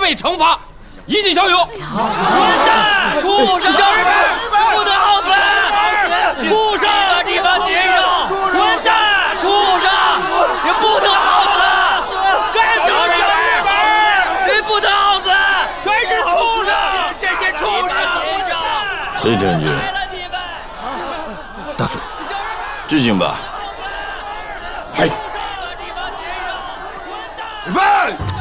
被惩罚，一进小勇。 混蛋！畜生！小人们不得好死！畜生！地方节肉！混蛋！畜生！也不得好死！该死的小人们！也不得好死！全是畜生！谢谢畜生！ 裴天君， 大嘴， 致敬吧。 嘿，预备。